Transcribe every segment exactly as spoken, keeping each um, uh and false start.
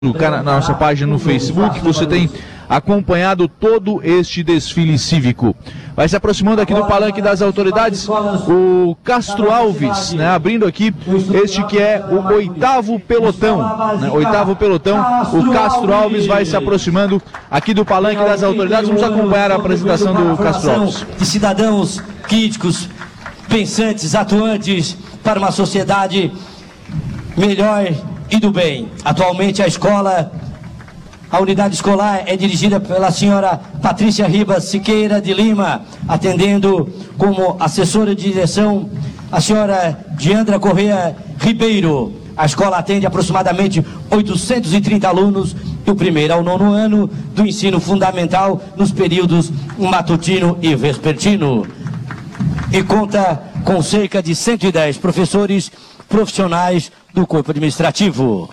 na nossa página no Facebook, você tem acompanhado todo este desfile cívico. Vai se aproximando aqui do palanque das autoridades o Castro Alves, né, abrindo aqui este que é o oitavo pelotão, né, oitavo pelotão, o Castro Alves vai se aproximando aqui do palanque das autoridades. Vamos acompanhar a apresentação do Castro Alves. De cidadãos críticos, pensantes, atuantes para uma sociedade melhor e do bem. Atualmente a escola, a unidade escolar é dirigida pela senhora Patrícia Ribas Siqueira de Lima, atendendo como assessora de direção a senhora Diandra Correia Ribeiro. A escola atende aproximadamente oitocentos e trinta alunos do primeiro ao nono ano do ensino fundamental nos períodos matutino e vespertino. E conta com cerca de cento e dez professores profissionais do corpo administrativo.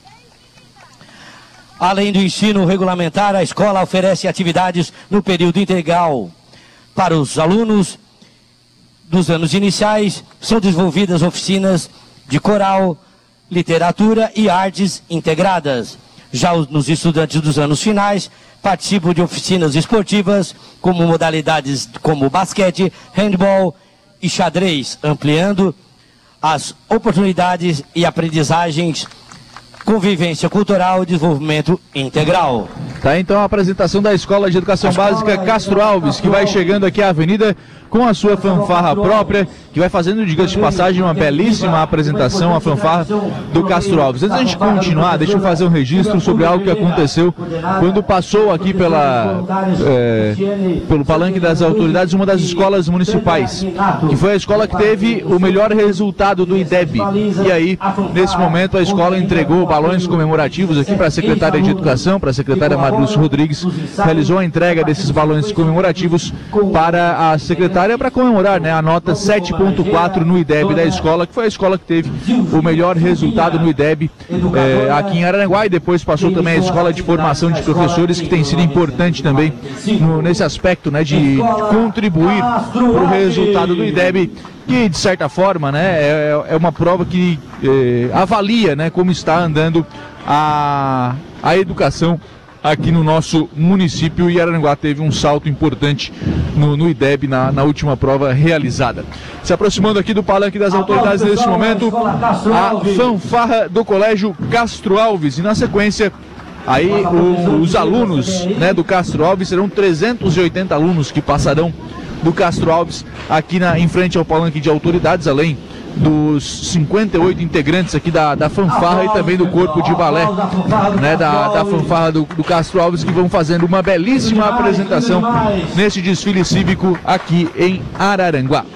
Além do ensino regulamentar, a escola oferece atividades no período integral. Para os alunos dos anos iniciais, são desenvolvidas oficinas de coral, literatura e artes integradas. Já nos estudantes dos anos finais, participam de oficinas esportivas, como modalidades como basquete, handball e xadrez, ampliando as oportunidades e aprendizagens, convivência cultural e desenvolvimento integral. Tá, então a apresentação da Escola de Educação Básica Castro Alves, que vai chegando aqui à avenida com a sua fanfarra própria, que vai fazendo, diga-se de passagem, uma belíssima apresentação, a fanfarra do Castro Alves. Antes da gente continuar, deixa eu fazer um registro sobre algo que aconteceu quando passou aqui pela, é, pelo palanque das autoridades uma das escolas municipais, que foi a escola que teve o melhor resultado do I D E B. E aí, nesse momento, a escola entregou balões comemorativos aqui para a secretária de Educação, para a secretária Marlúcia Rodrigues, realizou a entrega desses balões comemorativos para a secretária para comemorar, né, a nota sete ponto quatro no I D E B da escola, que foi a escola que teve o melhor resultado no I D E B é, aqui em Araranguá, e depois passou também a escola de formação de professores, que tem sido importante também no, nesse aspecto, né, de, de contribuir para o resultado do I D E B, que de certa forma, né, é, é uma prova que é, avalia, né, como está andando a, a educação aqui no nosso município, e Araranguá teve um salto importante no, no I D E B na, na última prova realizada. Se aproximando aqui do palanque das autoridades neste momento, a fanfarra do Colégio Castro Alves, e na sequência aí o, os alunos, né, do Castro Alves, serão trezentos e oitenta alunos que passarão do Castro Alves aqui na, em frente ao palanque de autoridades, além dos cinquenta e oito integrantes aqui da, da fanfarra e também do corpo de balé, né, da, da fanfarra do, do Castro Alves, que vão fazendo uma belíssima apresentação nesse desfile cívico aqui em Araranguá.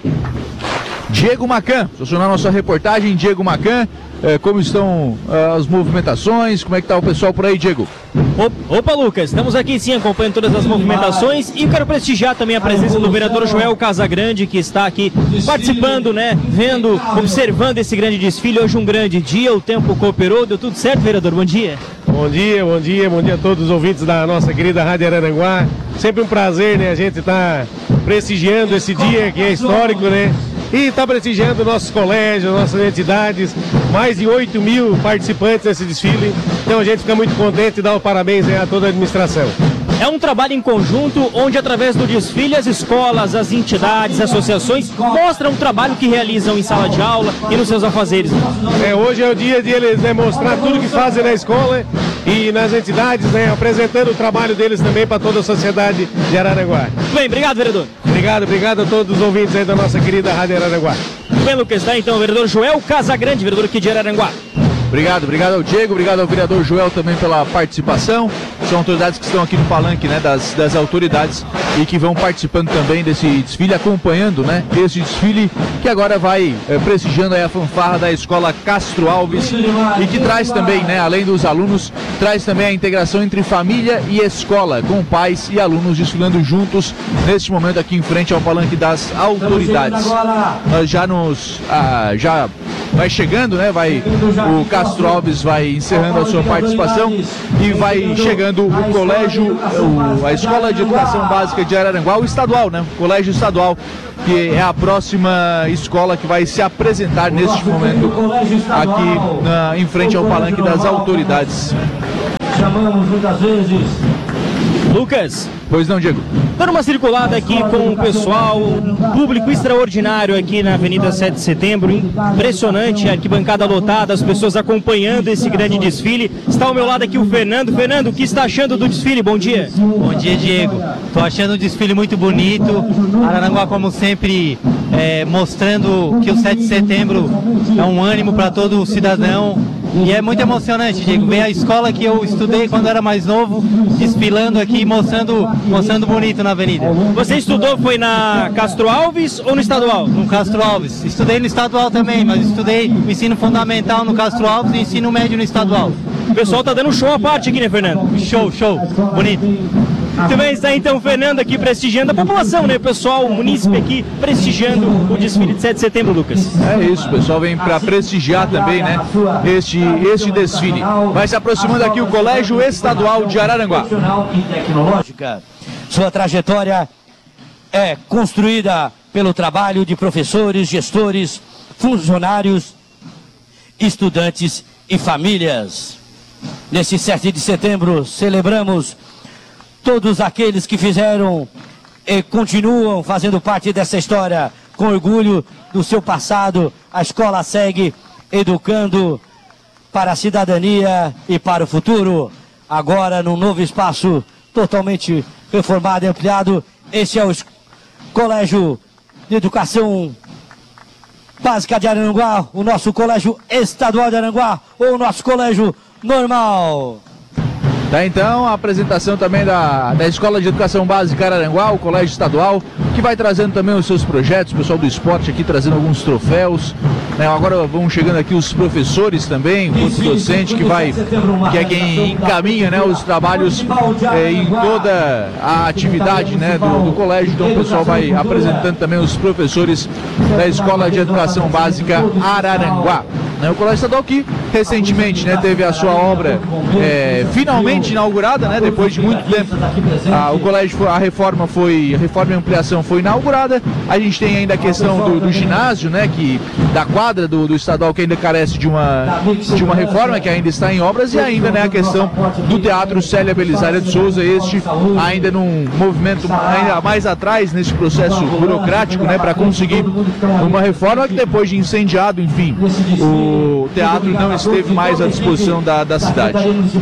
Diego Macan, selecionar nossa reportagem. Diego Macan, eh, como estão eh, as movimentações, como é que está o pessoal por aí, Diego? Opa, Lucas, estamos aqui sim acompanhando todas as movimentações, e eu quero prestigiar também a presença do vereador Joel Casagrande, que está aqui participando, né, vendo, observando esse grande desfile. Hoje um grande dia, o tempo cooperou, deu tudo certo, vereador? Bom dia. Bom dia, bom dia, bom dia a todos os ouvintes da nossa querida Rádio Araranguá. Sempre um prazer, né, a gente tá prestigiando esse dia que é histórico, né? E está prestigiando nossos colégios, nossas entidades, mais de oito mil participantes desse desfile. Então a gente fica muito contente e dá os parabéns a toda a administração. É um trabalho em conjunto, onde através do desfile as escolas, as entidades, as associações mostram o trabalho que realizam em sala de aula e nos seus afazeres. É, hoje é o dia de eles demonstrar tudo que fazem na escola e nas entidades, né, apresentando o trabalho deles também para toda a sociedade de Araranguá. Muito bem, obrigado, vereador. Obrigado, obrigado a todos os ouvintes aí da nossa querida Rádio Araranguá. Muito bem, Lucas, tá então o vereador Joel Casagrande, vereador aqui de Araranguá. Obrigado, obrigado ao Diego, obrigado ao vereador Joel também pela participação. São autoridades que estão aqui no palanque, né, das, das autoridades, e que vão participando também desse desfile, acompanhando, né, esse desfile que agora vai é, prestigiando aí a fanfarra da Escola Castro Alves, e que traz também, né, além dos alunos, traz também a integração entre família e escola, com pais e alunos desfilando juntos neste momento aqui em frente ao palanque das autoridades. Nós já nos ah, já vai chegando, né, vai o Castro Alves vai encerrando a sua participação, e vai chegando o colégio, o, a Escola de Educação Básica de Araranguá, o estadual, né, o colégio estadual, que é a próxima escola que vai se apresentar neste momento aqui na, em frente ao palanque das autoridades. chamamos muitas vezes. Lucas, Pois não, Diego. dando uma circulada aqui com o pessoal, público extraordinário aqui na Avenida sete de Setembro, impressionante, a arquibancada lotada, as pessoas acompanhando esse grande desfile. Está ao meu lado aqui o Fernando. Fernando, o que está achando do desfile? Bom dia. Bom dia, Diego. Estou achando o desfile muito bonito. Araranguá, como sempre, é, mostrando que o sete de setembro é um ânimo para todo cidadão. E é muito emocionante, Diego, ver a escola que eu estudei quando era mais novo, desfilando aqui, mostrando, mostrando bonito na avenida. Você estudou, foi na Castro Alves ou no estadual? No Castro Alves. Estudei no estadual também, mas estudei o ensino fundamental no Castro Alves e ensino médio no estadual. O pessoal tá dando show à parte aqui, né, Fernando? Show, show. Bonito. Muito bem, está então o Fernando aqui prestigiando a população, né, pessoal, o munícipe aqui prestigiando o desfile de sete de setembro, Lucas. É isso, o pessoal vem para prestigiar também, né, este, este desfile. Vai se aproximando aqui o Colégio Estadual de Araranguá. E tecnológica. Sua trajetória é construída pelo trabalho de professores, gestores, funcionários, estudantes e famílias. Nesse sete de setembro, celebramos todos aqueles que fizeram e continuam fazendo parte dessa história. Com orgulho do seu passado, a escola segue educando para a cidadania e para o futuro. Agora, num novo espaço totalmente reformado e ampliado, esse é o Colégio de Educação Básica de Araranguá, o nosso Colégio Estadual de Araranguá, ou o nosso Colégio Normal. Tá, então, a apresentação também da, da Escola de Educação Básica Araranguá, o Colégio Estadual, que vai trazendo também os seus projetos, o pessoal do esporte aqui trazendo alguns troféus, né? Agora vão chegando aqui os professores também, o corpo docente que vai, que é quem encaminha, né, os trabalhos é, em toda a atividade, né, do, do colégio. Então o pessoal vai apresentando também os professores da Escola de Educação Básica Araranguá. O Colégio Estadual que recentemente, né, teve a sua obra é, finalmente inaugurada, né, depois de muito tempo. A, o colégio, a reforma foi, a reforma e ampliação foi inaugurada. A gente tem ainda a questão do, do ginásio, né, que da quadra do, do estadual que ainda carece de uma de uma reforma, que ainda está em obras, e ainda, né, a questão do Teatro Célia Belisária de Souza, este ainda num movimento ainda mais atrás nesse processo burocrático, né, para conseguir uma reforma que depois de incendiado, enfim, o o teatro não esteve mais à disposição da, da cidade.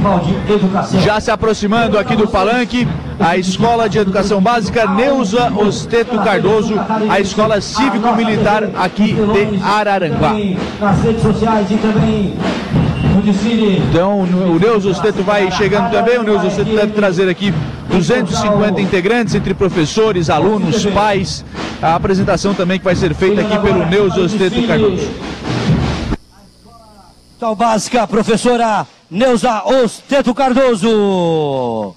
Já se aproximando aqui do palanque, a Escola de Educação Básica Neuza Osteto Cardoso, a Escola Cívico-Militar aqui de Araranguá. Nas redes sociais e também no desfile. Então o Neuza Osteto vai chegando também, o Neuza Osteto deve trazer aqui duzentos e cinquenta integrantes, entre professores, alunos, pais. A apresentação também que vai ser feita aqui pelo Neuza Osteto Cardoso. Escola Básica, professora Neuza Osteto Cardoso.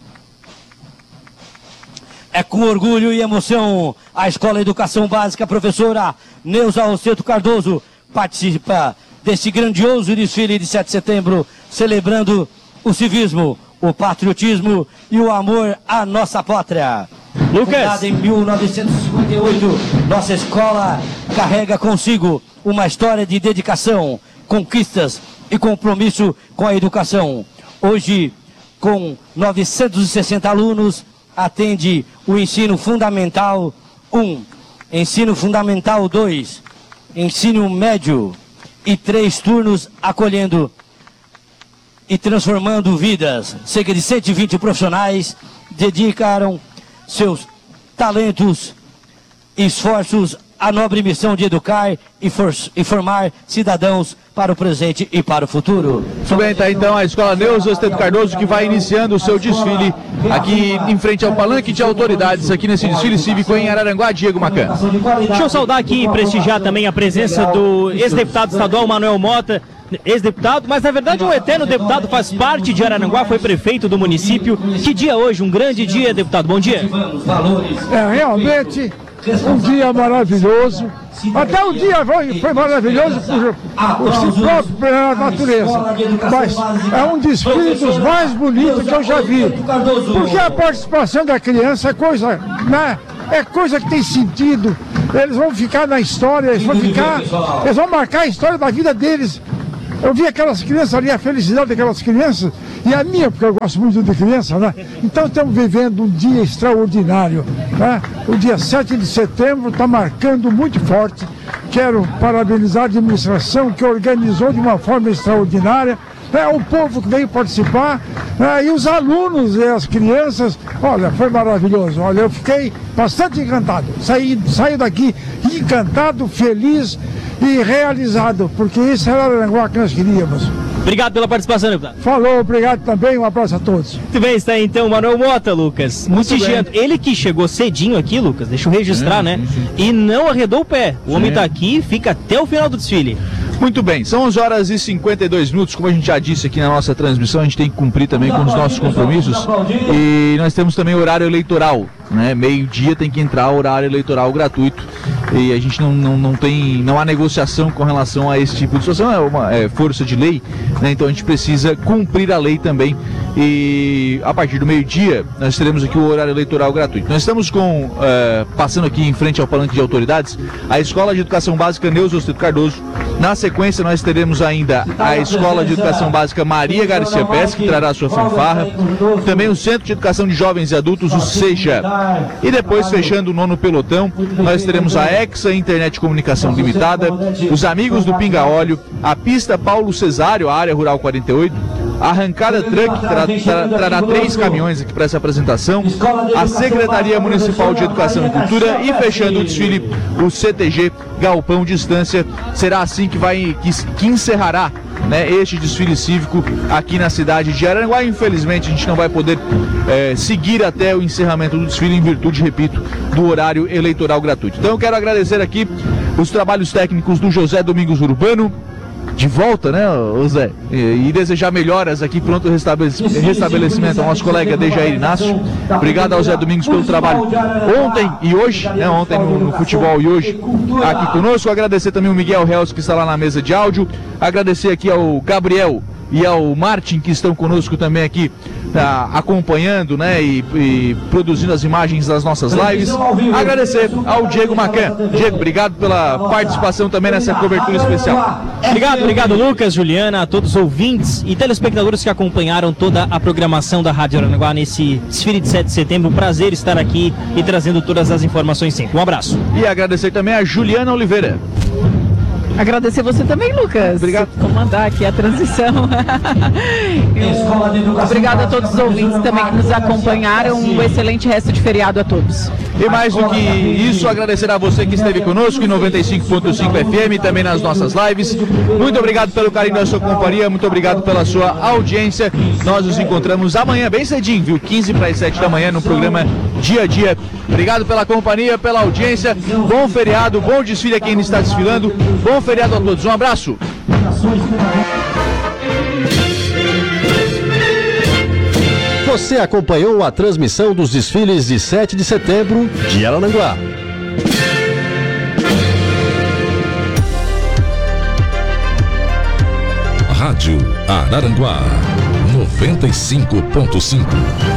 É com orgulho e emoção a Escola de Educação Básica, professora Neuza Osteto Cardoso, participa desse grandioso desfile de sete de setembro, celebrando o civismo, o patriotismo e o amor à nossa pátria. Lucas. Fundada em mil novecentos e cinquenta e oito, nossa escola carrega consigo uma história de dedicação, conquistas e compromisso com a educação. Hoje, com novecentos e sessenta alunos, atende o ensino fundamental um, ensino fundamental dois, ensino médio e três turnos, acolhendo e transformando vidas. Cerca de cento e vinte profissionais dedicaram seus talentos e esforços à nobre missão de educar e, for e formar cidadãos para o presente e para o futuro. Muito bem, tá então a Escola Neuza Osteto Cardoso que vai iniciando o seu desfile aqui em frente ao palanque de autoridades aqui nesse desfile cívico em Araranguá. Diego Macan. Deixa eu saudar aqui e prestigiar também a presença do ex-deputado estadual Manuel Mota, ex-deputado, mas na verdade um eterno deputado, faz parte de Araranguá, foi prefeito do município. Que dia hoje, um grande dia, deputado, bom dia. É, realmente um dia maravilhoso. Até o dia foi, foi maravilhoso por, por si próprio, pela natureza. Mas é um desfile dos mais bonitos que eu já vi. Porque a participação da criança é coisa, né? É coisa que tem sentido. Eles vão ficar na história, eles vão ficar, eles vão marcar a história da vida deles eu vi aquelas crianças ali, a felicidade daquelas crianças, e a minha, porque eu gosto muito de criança, né? Então estamos vivendo um dia extraordinário, né? O dia sete de setembro está marcando muito forte. Quero parabenizar a administração que organizou de uma forma extraordinária, né? O povo que veio participar, né? E os alunos e as crianças. Olha, foi maravilhoso. Olha, eu fiquei bastante encantado. Saí, saí daqui encantado, feliz e realizado, porque isso era Araranguá que nós queríamos. Obrigado pela participação, deputado. Falou, obrigado também, um abraço a todos. Muito bem, está aí então o Manuel Mota, Lucas. Prestigiando. Ele que chegou cedinho aqui, Lucas, deixa eu registrar, é, né? Sim, sim. E não arredou o pé. O homem está aqui e fica até o final do desfile. Muito bem, são onze horas e cinquenta e dois minutos, como a gente já disse aqui na nossa transmissão, a gente tem que cumprir também com os nossos compromissos e nós temos também o horário eleitoral, né? Meio-dia tem que entrar o horário eleitoral gratuito e a gente não, não, não tem, não há negociação com relação a esse tipo de situação, é uma é força de lei, né? Então a gente precisa cumprir a lei também e a partir do meio-dia nós teremos aqui o horário eleitoral gratuito. Nós estamos com, uh, passando aqui em frente ao palanque de autoridades, a Escola de Educação Básica Neuza Osteto Cardoso. Na sequência nós teremos ainda a Escola de Educação Básica Maria Garcia Pérez, que trará a sua fanfarra, também o Centro de Educação de Jovens e Adultos, o SEJA, e depois fechando o nono pelotão, nós teremos a Exa Internet de Comunicação Limitada, os Amigos do Pinga Óleo, a Pista Paulo Cesário, a Área Rural quarenta e oito, a Arrancada Truck tra tra trará três caminhões aqui para essa apresentação, a Secretaria Municipal de Educação e Cultura e fechando o desfile, o C T G Galpão Distância. Será assim que vai que, que encerrará, né, este desfile cívico aqui na cidade de Araranguá. Infelizmente a gente não vai poder é, seguir até o encerramento do desfile em virtude, repito, do horário eleitoral gratuito. Então eu quero agradecer aqui os trabalhos técnicos do José Domingos Urbano, de volta, né, José? E, e desejar melhoras aqui, pronto restabelecimento ao nosso colega Dejair Inácio. Obrigado ao Zé Domingos pelo trabalho ontem e hoje, né, ontem no, no futebol e hoje aqui conosco. Agradecer também o Miguel Reus, que está lá na mesa de áudio. Agradecer aqui ao Gabriel e ao Martin, que estão conosco também aqui, tá, acompanhando, né, e, e produzindo as imagens das nossas lives. Agradecer ao Diego Macan. Diego, obrigado pela participação também nessa cobertura especial. Obrigado, obrigado Lucas, Juliana, a todos os ouvintes e telespectadores que acompanharam toda a programação da Rádio Araranguá nesse desfile de sete de setembro. Um prazer estar aqui e trazendo todas as informações sempre. Um abraço. E agradecer também a Juliana Oliveira. Agradecer você também, Lucas. Obrigado por comandar aqui a transição. Obrigado a todos os ouvintes também que nos acompanharam. Um excelente resto de feriado a todos. E mais do que isso, agradecer a você que esteve conosco em noventa e cinco ponto cinco F M, também nas nossas lives. Muito obrigado pelo carinho da sua companhia, muito obrigado pela sua audiência. Nós nos encontramos amanhã bem cedinho, viu? quinze para as sete da manhã no programa Dia a Dia. Obrigado pela companhia, pela audiência. Bom feriado, bom desfile a quem está desfilando. Bom feriado a todos. Um abraço. Você acompanhou a transmissão dos desfiles de sete de setembro de Araranguá. Rádio Araranguá noventa e cinco ponto cinco.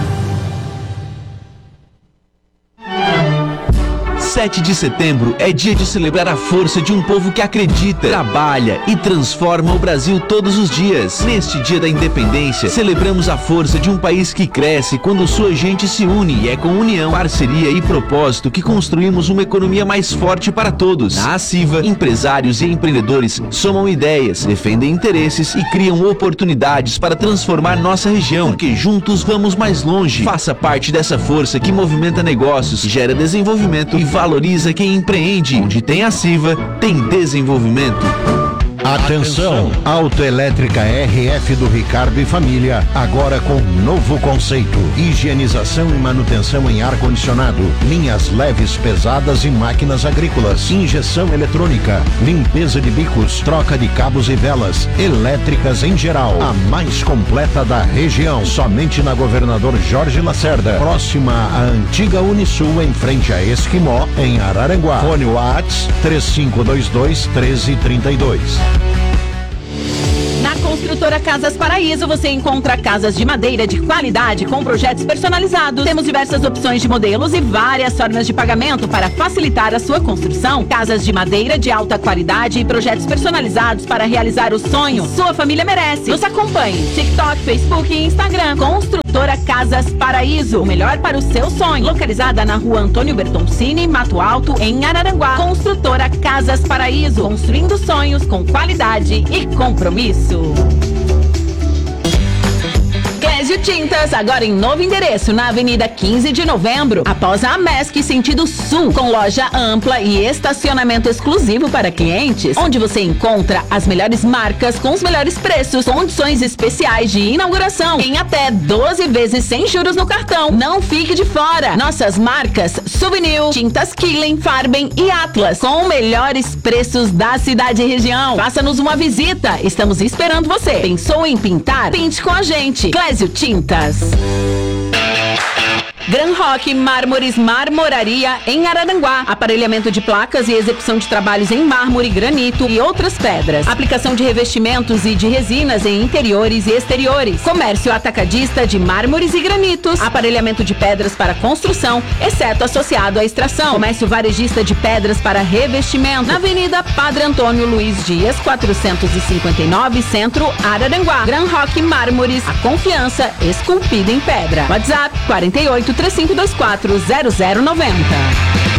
sete de setembro é dia de celebrar a força de um povo que acredita, trabalha e transforma o Brasil todos os dias. Neste dia da independência, celebramos a força de um país que cresce quando sua gente se une, e é com união, parceria e propósito que construímos uma economia mais forte para todos. Na Aciva, empresários e empreendedores somam ideias, defendem interesses e criam oportunidades para transformar nossa região, porque juntos vamos mais longe. Faça parte dessa força que movimenta negócios, gera desenvolvimento e valoriza quem empreende. Onde tem Aciva, tem desenvolvimento. Atenção! Autoelétrica R F do Ricardo e Família, agora com novo conceito: higienização e manutenção em ar-condicionado, linhas leves, pesadas e máquinas agrícolas, injeção eletrônica, limpeza de bicos, troca de cabos e velas, elétricas em geral. A mais completa da região, somente na Governador Jorge Lacerda, próxima à antiga Unisul, em frente a Esquimó, em Araranguá. Fone WhatsApp três cinco dois dois, um três três dois. Na construção Construtora Casas Paraíso, você encontra casas de madeira de qualidade com projetos personalizados. Temos diversas opções de modelos e várias formas de pagamento para facilitar a sua construção. Casas de madeira de alta qualidade e projetos personalizados para realizar o sonho. Sua família merece. Nos acompanhe. TikTok, Facebook e Instagram. Construtora Casas Paraíso. O melhor para o seu sonho. Localizada na rua Antônio Bertoncini, Mato Alto, em Araranguá. Construtora Casas Paraíso. Construindo sonhos com qualidade e compromisso. Clésio Tintas, agora em novo endereço, na Avenida quinze de Novembro, após a Amesc, sentido sul, com loja ampla e estacionamento exclusivo para clientes, onde você encontra as melhores marcas com os melhores preços, condições especiais de inauguração, em até doze vezes sem juros no cartão. Não fique de fora. Nossas marcas Souvenir, Tintas Killing, Farben e Atlas, com melhores preços da cidade e região. Faça-nos uma visita. Estamos esperando você. Pensou em pintar? Pinte com a gente. Clésio Tintas. Gran Rock Mármores Marmoraria em Araranguá. Aparelhamento de placas e execução de trabalhos em mármore, granito e outras pedras. Aplicação de revestimentos e de resinas em interiores e exteriores. Comércio atacadista de mármores e granitos. Aparelhamento de pedras para construção, exceto associado à extração. Comércio varejista de pedras para revestimento. Na Avenida Padre Antônio Luiz Dias, quatrocentos e cinquenta e nove, Centro, Araranguá. Gran Rock Mármores, a confiança esculpida em pedra. WhatsApp quarenta e oito, três cinco dois quatro, zero zero nove zero.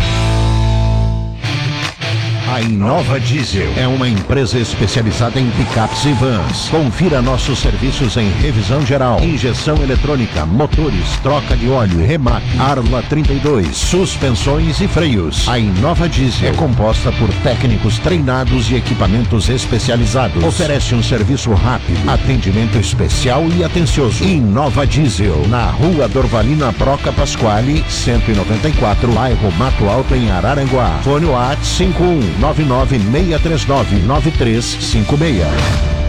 A Inova Diesel é uma empresa especializada em picapes e vans. Confira nossos serviços em revisão geral, injeção eletrônica, motores, troca de óleo, remap, Arla trinta e dois, suspensões e freios. A Inova Diesel é composta por técnicos treinados e equipamentos especializados. Oferece um serviço rápido, atendimento especial e atencioso. Inova Diesel, na Rua Dorvalina Proca Pasquale, cento e noventa e quatro, bairro Mato Alto, em Araranguá. Fone WhatsApp cinco um nove nove seis três nove nove três cinco seis.